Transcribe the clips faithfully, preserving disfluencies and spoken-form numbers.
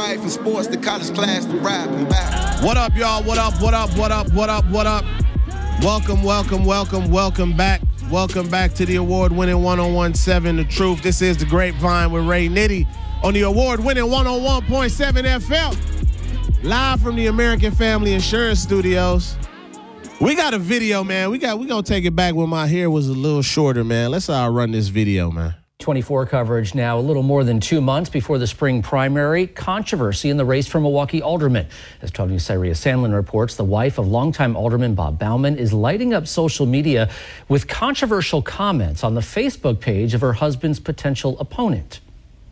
life and sports, the college class, the rap and back. What up, y'all? What up, what up, what up, what up, what up? Welcome, welcome, welcome, welcome back. Welcome back to the award-winning one oh one point seven The Truth. This is The Grapevine with Ray Nitty on the award-winning one oh one point seven F M. Live from the American Family Insurance Studios. We got a video, man. We got we gonna take it back when my hair was a little shorter, man. Let's uh, run this video, man. twenty-four coverage now, a little more than two months before the spring primary. Controversy in the race for Milwaukee alderman. As twelve News' Syria Sandlin reports, the wife of longtime alderman Bob Bauman is lighting up social media with controversial comments on the Facebook page of her husband's potential opponent.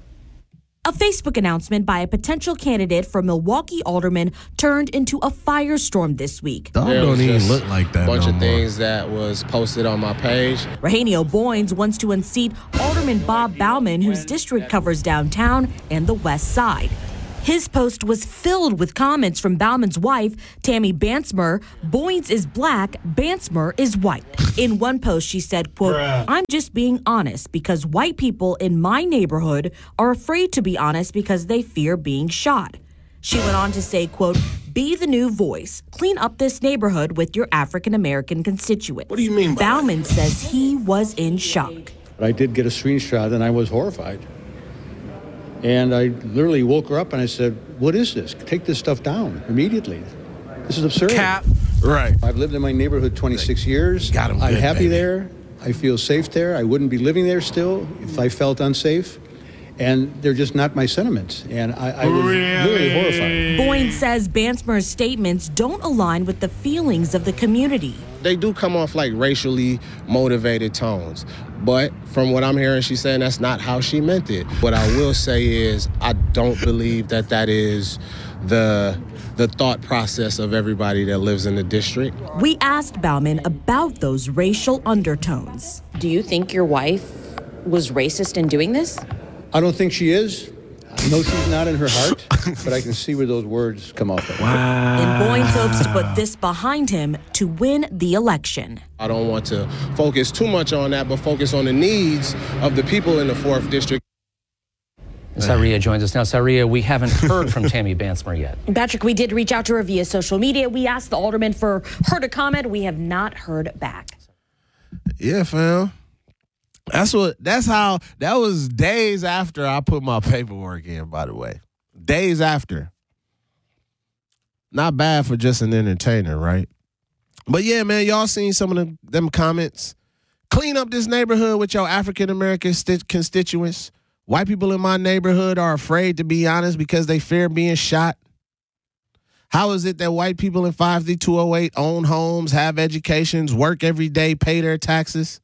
A Facebook announcement by a potential candidate for Milwaukee alderman turned into a firestorm this week. Dog don't even look like that. A bunch no of more. things that was posted on my page. Rahenio Boynes wants to unseat Alderman Bob Bauman, whose district covers downtown and the west side. His post was filled with comments from Bauman's wife, Tammy Bansmer. Boynes is black, Bansmer is white. In one post, she said, quote, "I'm just being honest because white people in my neighborhood are afraid to be honest because they fear being shot." She went on to say, quote, "Be the new voice. Clean up this neighborhood with your African-American constituents." What do you mean by Bauman says he was in shock. I did get a screenshot and I was horrified. And I literally woke her up and I said, "What is this? Take this stuff down immediately. This is absurd." Cap. Right. I've lived in my neighborhood twenty-six years. Got 'em I'm good, happy baby. there. I feel safe there. I wouldn't be living there still if I felt unsafe. And they're just not my sentiments. And I, I was really horrified. Boyne says Bansmer's statements don't align with the feelings of the community. They do come off like racially motivated tones. But from what I'm hearing, she's saying that's not how she meant it. What I will say is I don't believe that that is the the thought process of everybody that lives in the district. We asked Bauman about those racial undertones. Do you think your wife was racist in doing this? I don't think she is. I know she's not in her heart, but I can see where those words come off of. And Boyne hopes to put this behind him to win the election. I don't want to focus too much on that, but focus on the needs of the people in the fourth District. Syria joins us now. Syria, we haven't heard from Tammy Bansmer yet. Patrick, we did reach out to her via social media. We asked the alderman for her to comment. We have not heard back. Yeah, fam. That's what. That's how. That was days after I put my paperwork in. By the way, days after. Not bad for just an entertainer, right? But yeah, man, y'all seen some of them, them comments. Clean up this neighborhood with your African American st- constituents. White people in my neighborhood are afraid to be honest because they fear being shot. How is it that white people in five D two oh eight own homes, have educations, work every day, pay their taxes?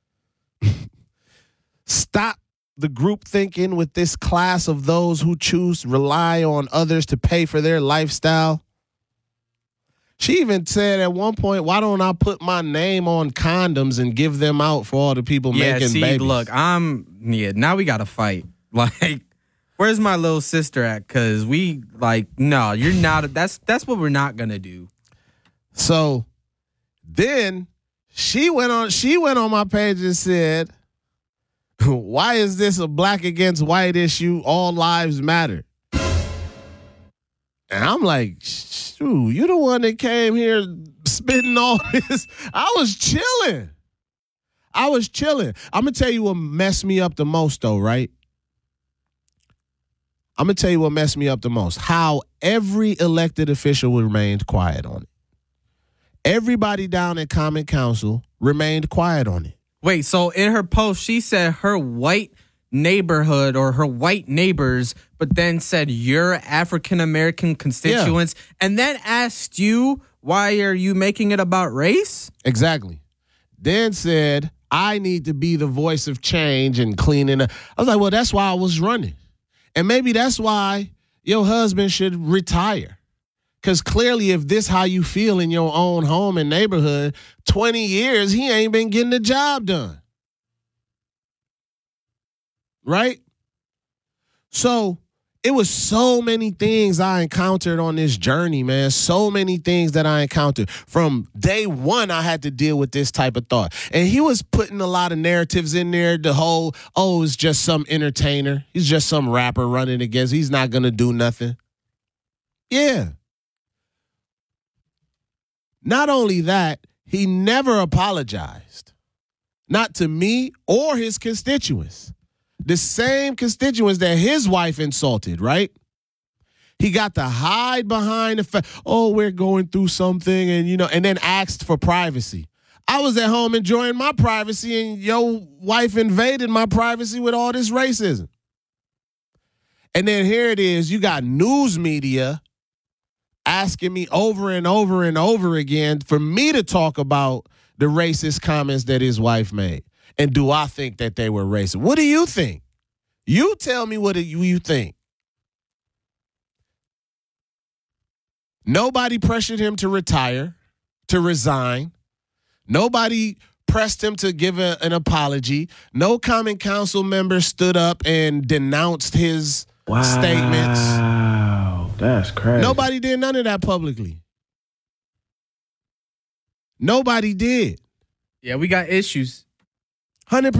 Stop the group thinking with this class of those who choose to rely on others to pay for their lifestyle. She even said at one point, why don't I put my name on condoms and give them out for all the people yeah, making see, babies? look, I'm, yeah, now we got to fight. Like, where's my little sister at? Because we, like, no, you're not, that's, that's what we're not going to do. So then she went on, she went on my page and said, why is this a black against white issue? All lives matter. And I'm like, shoot, you the one that came here spitting all this. I was chilling. I was chilling. I'm going to tell you what messed me up the most, though, right? I'm going to tell you what messed me up the most. How every elected official remained quiet on it. Everybody down at Common Council remained quiet on it. Wait, so in her post, she said her white neighborhood or her white neighbors, but then said your African-American constituents, yeah. And then asked you, why are you making it about race? Exactly. Then said, I need to be the voice of change and cleaning up. I was like, well, that's why I was running. And maybe that's why your husband should retire. Because clearly, if this how you feel in your own home and neighborhood, twenty years, he ain't been getting the job done. Right? So it was so many things I encountered on this journey, man. So many things that I encountered. From day one, I had to deal with this type of thought. And he was putting a lot of narratives in there. The whole, oh, it's just some entertainer. He's just some rapper running against. He's not going to do nothing. Yeah. Not only that, he never apologized. Not to me or his constituents. The same constituents that his wife insulted, right? He got to hide behind the fact, oh, we're going through something, and you know, and then asked for privacy. I was at home enjoying my privacy, and your wife invaded my privacy with all this racism. And then here it is, you got news media asking me over and over and over again for me to talk about the racist comments that his wife made. And do I think that they were racist? What do you think? You tell me what you think. Nobody pressured him to retire, to resign. Nobody pressed him to give a, an apology. No Common Council member stood up and denounced his wow. statements. Wow, that's crazy. Nobody did none of that publicly. Nobody did. Yeah, we got issues. one hundred percent